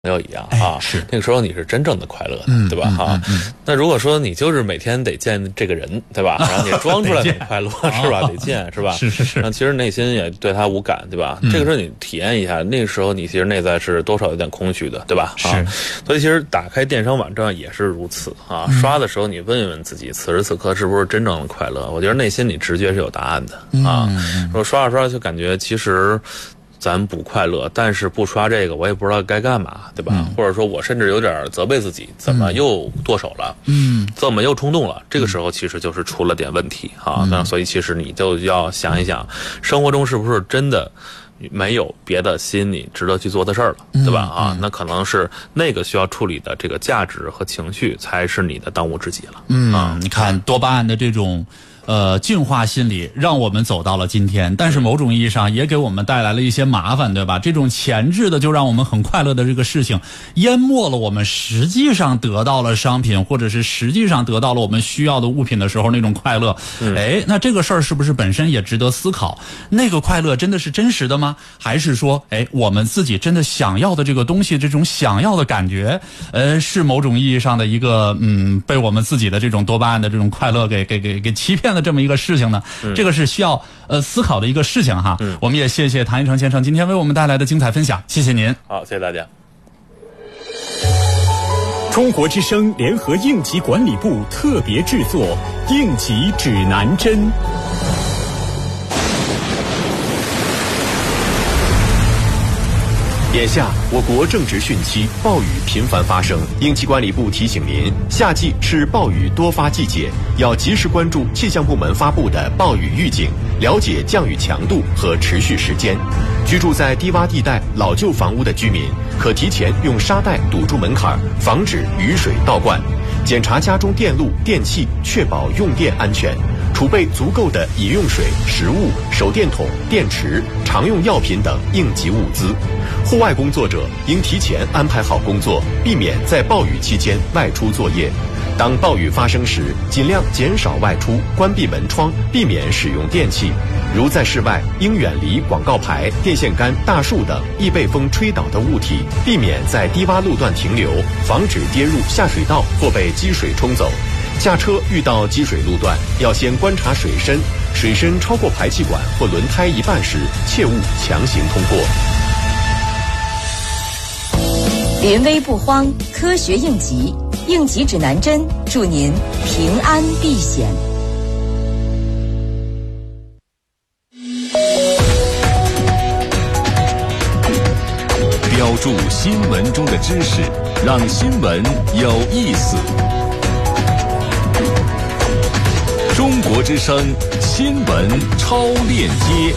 友一样啊， 是那个时候你是真正的快乐的，对吧？哈，那如果说你就是每天得见这个人，对吧？然后你装出来很快乐是吧？得见是吧？ 是。 然后其实内心也对他无感，对吧？这个时候你体验一下，那个时候你其实内在是多少有点空虚的，对吧？ 是。 所以其实打开电商网站也是如此啊。刷的时候你问一问自己，此时此刻是不是真正的快乐？我觉得内心你直觉是有答案的啊。说刷着刷着就感觉其实咱不快乐，但是不刷这个我也不知道该干嘛，对吧？或者说我甚至有点责备自己，怎么又剁手了？怎么又冲动了？这个时候其实就是出了点问题啊。那所以其实你就要想一想，生活中是不是真的没有别的吸引你值得去做的事儿了，对吧？啊，那可能是那个需要处理的这个价值和情绪才是你的当务之急了。 你看多巴胺的这种净化心理让我们走到了今天，但是某种意义上也给我们带来了一些麻烦，对吧？这种前置的就让我们很快乐的这个事情淹没了我们实际上得到了商品，或者是实际上得到了我们需要的物品的时候那种快乐。那这个事儿是不是本身也值得思考？那个快乐真的是真实的吗？还是说我们自己真的想要的这个东西，这种想要的感觉是某种意义上的一个被我们自己的这种多巴胺的这种快乐给欺骗的这么一个事情呢？这个是需要思考的一个事情哈。我们也谢谢谭一成先生今天为我们带来的精彩分享，谢谢您。 好，谢谢大家。 中国之声联合应急管理部特别制作《应急指南针》。眼下我国正值汛期，暴雨频繁发生，应急管理部提醒您，夏季是暴雨多发季节，要及时关注气象部门发布的暴雨预警，了解降雨强度和持续时间。居住在低洼地带、老旧房屋的居民，可提前用沙袋堵住门槛，防止雨水倒灌。检查家中电路、电器，确保用电安全。储备足够的饮用水、食物、手电筒、电池、常用药品等应急物资。户外工作者应提前安排好工作，避免在暴雨期间外出作业。当暴雨发生时，尽量减少外出，关闭门窗，避免使用电器。如在室外，应远离广告牌、电线杆、大树等易被风吹倒的物体，避免在低洼路段停留，防止跌入下水道或被积水冲走。驾车遇到积水路段，要先观察水深，水深超过排气管或轮胎一半时，切勿强行通过。 临危不慌，科学应急，应急指南针，祝您平安避险。 标注新闻中的知识，让新闻有意思。中国之声新闻超链接。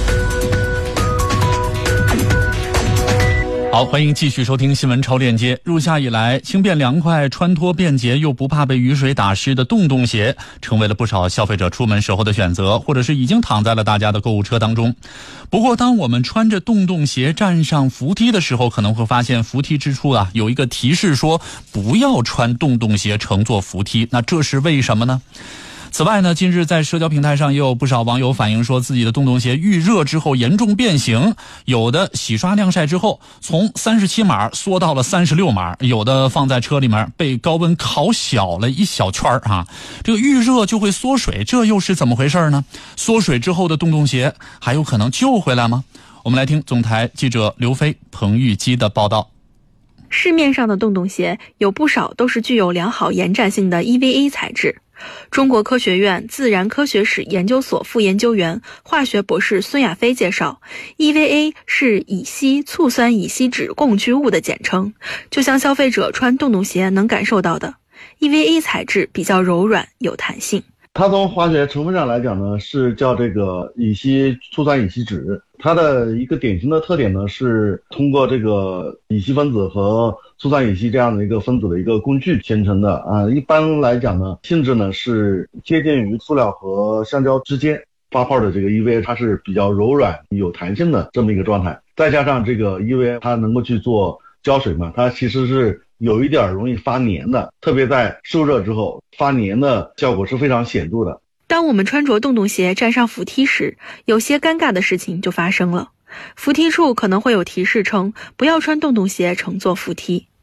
好，欢迎继续收听新闻超链接。入夏以来，轻便凉快、穿脱便捷又不怕被雨水打湿的洞洞鞋，成为了不少消费者出门时候的选择，或者是已经躺在了大家的购物车当中。不过，当我们穿着洞洞鞋站上扶梯的时候，可能会发现扶梯之处有一个提示说不要穿洞洞鞋乘坐扶梯。那这是为什么呢？此外呢，近日在社交平台上也有不少网友反映说，自己的洞洞鞋遇热之后严重变形，有的洗刷晾晒之后从37码缩到了36码，有的放在车里面被高温烤小了一小圈啊。这个遇热就会缩水，这又是怎么回事呢？缩水之后的洞洞鞋还有可能救回来吗？我们来听总台记者刘飞、彭玉基的报道。 市面上的洞洞鞋有不少都是具有良好延展性的 EVA 材质。中国科学院自然科学史研究所副研究员、化学博士孙亚飞介绍， EVA 是乙烯醋酸乙烯酯共居物的简称，就像消费者穿洞洞鞋能感受到的， EVA 材质比较柔软有弹性。 它从化学成分上来讲呢，是叫这个乙烯醋酸乙烯酯。它的一个典型的特点呢，是通过这个乙烯分子和醋酸乙烯这样的一个分子的一个共聚形成的啊。一般来讲呢，性质呢是接近于塑料和橡胶之间。发泡的这个 EVA 它是比较柔软有弹性的这么一个状态，再加上这个 EVA 它能够去做胶水嘛，它其实是有一点容易发黏的，特别在受热之后发黏的效果是非常显著的。 当我们穿着洞洞鞋站上扶梯时，有些尴尬的事情就发生了。 扶梯处可能会有提示称不要穿洞洞鞋乘坐扶梯。